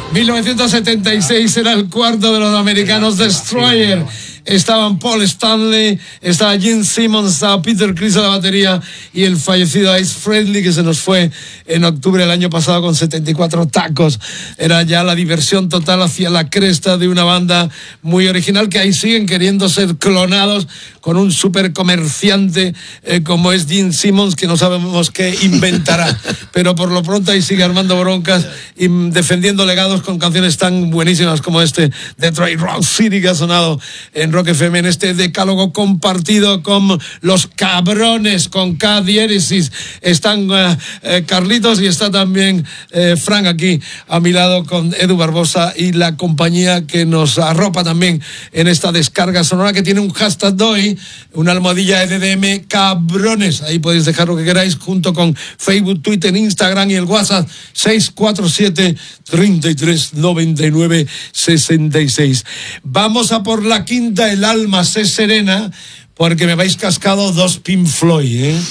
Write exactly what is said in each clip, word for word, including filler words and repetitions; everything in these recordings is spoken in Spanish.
mil novecientos setenta y seis era el cuarto de los americanos Destroyer. Estaban Paul Stanley, estaba Gene Simmons, estaba Peter Criss a la batería y el fallecido Ace Frehley, que se nos fue en octubre del año pasado con setenta y cuatro tacos. Era ya la diversión total hacia la cresta de una banda muy original, que ahí siguen queriendo ser clonados con un super comerciante eh, como es Gene Simmons, que no sabemos qué inventará, pero por lo pronto ahí sigue armando broncas y defendiendo legados con canciones tan buenísimas como este Detroit Rock City, que ha sonado en Rock F M en este decálogo compartido con los cabrones, con K diéresis. Están uh, eh, Carlitos y está también eh, Frank aquí a mi lado con Edu Barbosa y la compañía que nos arropa también en esta descarga sonora, que tiene un hashtag de hoy, una almohadilla E D D M cabrones. Ahí podéis dejar lo que queráis junto con Facebook, Twitter, Instagram y el WhatsApp seis cuatro siete, treinta y tres, noventa y nueve, sesenta y seis. Vamos a por la quinta. El alma se serena, porque me habéis cascado dos Pink Floyd, ¿eh?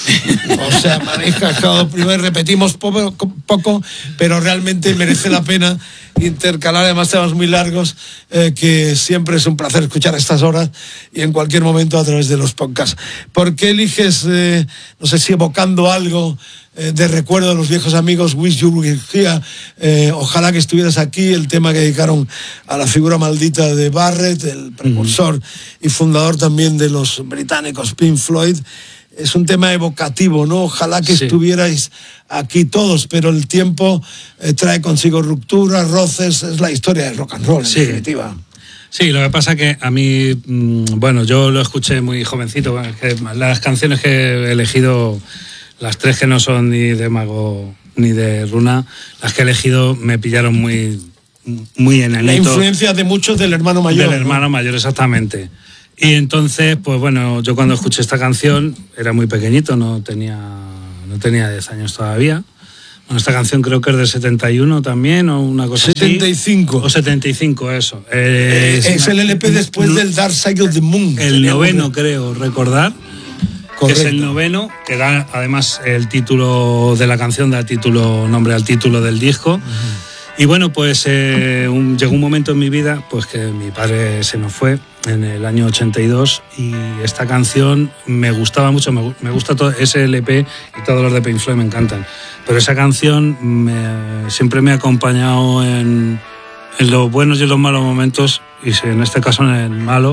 O sea, me habéis cascado primero, repetimos poco, poco, pero realmente merece la pena intercalar además temas muy largos, eh, que siempre es un placer escuchar a estas horas y en cualquier momento a través de los podcasts. ¿Por qué eliges, eh, no sé si evocando algo eh, de recuerdo de los viejos amigos, Wish You Were Here, eh, ojalá que estuvieras aquí, el tema que dedicaron a la figura maldita de Barrett, el precursor mm. y fundador también de los británicos Pink Floyd? Es un tema evocativo, ¿no? Ojalá que sí. estuvierais aquí todos, pero el tiempo eh, trae consigo rupturas, roces, es la historia del rock and roll, en sí. definitiva. Sí, lo que pasa que a mí, bueno, yo lo escuché muy jovencito, bueno, que las canciones que he elegido, las tres que no son ni de Mago ni de Runa, las que he elegido me pillaron muy, muy enanito. La influencia de muchos del hermano mayor. Del hermano ¿no? mayor, exactamente. Y entonces, pues bueno, yo cuando escuché esta canción era muy pequeñito, no tenía, no tenía diez años todavía. Bueno, esta canción creo que es del setenta y uno también, o una cosa setenta y cinco. Así. O setenta y cinco, eso. Eh, es, es el L P después no, del Dark Side of the Moon. El noveno, creo, recordar. Correcto. Que es el noveno, que da además el título de la canción, da título, nombre al título del disco. Uh-huh. Y bueno, pues eh, un, llegó un momento en mi vida pues que mi padre se nos fue en el año ochenta y dos y esta canción me gustaba mucho, me, me gusta todo ese L P y todos los de Pink Floyd me encantan, pero esa canción me, siempre me ha acompañado en, en los buenos y en los malos momentos, y en este caso en el malo,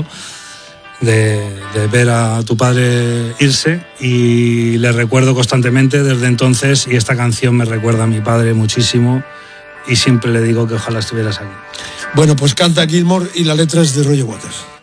de, de ver a tu padre irse, y le recuerdo constantemente desde entonces, y esta canción me recuerda a mi padre muchísimo. Y siempre le digo que ojalá estuvieras aquí. Bueno, pues canta Gilmour y la letra es de Roger Waters.